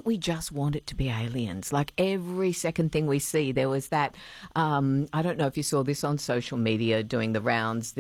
don't we just want it to be aliens? Like every second thing we see, there was that, I don't know if you saw this on social media doing the rounds,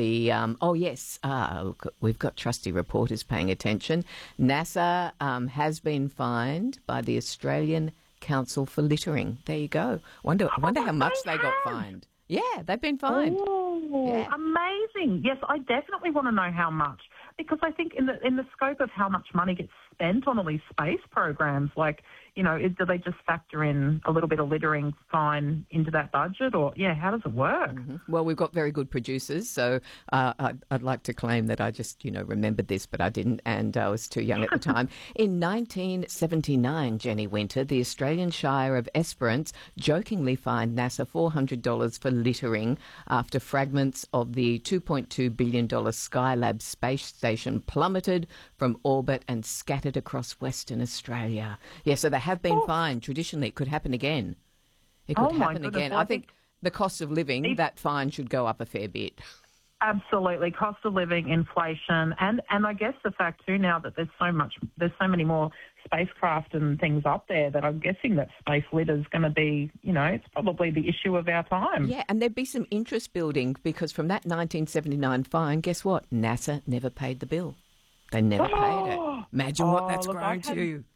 look, we've got trusty reporters paying attention. NASA has been fined by the Australian Council for Littering. There you go. Wonder how much they got fined. Yeah, they've been fined. Oh, yeah. Amazing. Yes, I definitely want to know how much, because I think in the scope of how much money gets spent on all these space programs, like, you know, do they just factor in a little bit of littering fine into that budget, or, how does it work? Mm-hmm. Well, we've got very good producers, so I'd like to claim that I just, remembered this, but I didn't, and I was too young at the time. In 1979, Jenny Winter, the Australian Shire of Esperance jokingly fined NASA $400 for littering after fragments of the $2.2 billion Skylab space station plummeted from orbit and scattered across Western Australia. Yeah, so they have been fined. Traditionally, it could happen again. It could happen again. I think the cost of living, that fine should go up a fair bit. Absolutely. Cost of living, inflation, and I guess the fact too now that there's so many more spacecraft and things up there that I'm guessing that space litter is going to be, it's probably the issue of our time. Yeah, and there'd be some interest building, because from that 1979 fine, guess what? NASA never paid the bill. They never paid it. Imagine what that's grown to.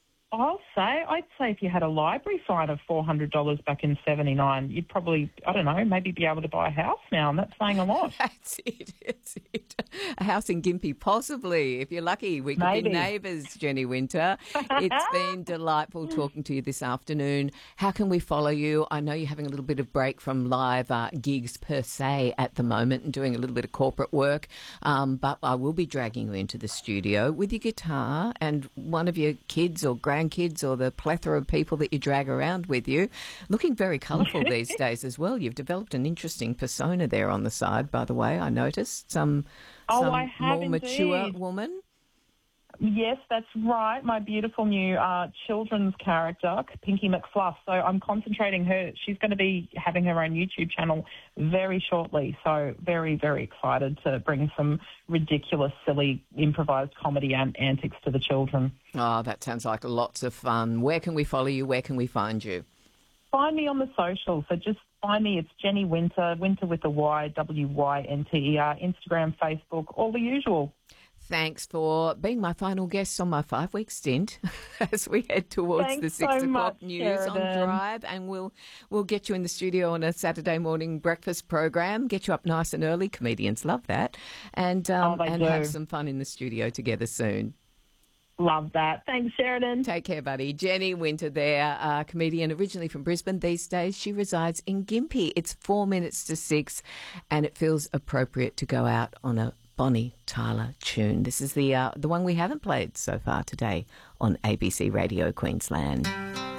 I'd say if you had a library fine of $400 back in 79, you'd probably, I don't know, maybe be able to buy a house now, and that's saying a lot. That's it. A house in Gympie, possibly. If you're lucky, we could be neighbours, Jenny Winter. It's been delightful talking to you this afternoon. How can we follow you? I know you're having a little bit of break from live gigs per se at the moment and doing a little bit of corporate work, but I will be dragging you into the studio with your guitar and one of your kids or grandkids or the plethora of people that you drag around with you. Looking very colourful these days as well. You've developed an interesting persona there on the side, by the way. I noticed some I have more indeed. mature woman. Yes, that's right. My beautiful new children's character, Pinky McFluff. So I'm concentrating her. She's going to be having her own YouTube channel very shortly. So very, very excited to bring some ridiculous, silly, improvised comedy and antics to the children. Oh, that sounds like lots of fun. Where can we follow you? Where can we find you? Find me on the socials. So just find me. It's Jenny Winter, Winter with a Y, WYNTER, Instagram, Facebook, all the usual. Thanks for being my final guest on my 5-week stint as we head towards the 6 o'clock news Sheridan. on Drive, and we'll get you in the studio on a Saturday morning breakfast program, get you up nice and early. Comedians love that, and have some fun in the studio together soon. Love that. Thanks, Sheridan. Take care, buddy. Jenny Winter there, a comedian originally from Brisbane. These days she resides in Gympie. It's 4 minutes to 6, and it feels appropriate to go out on a Bonnie Tyler tune. This is the one we haven't played so far today on ABC Radio Queensland.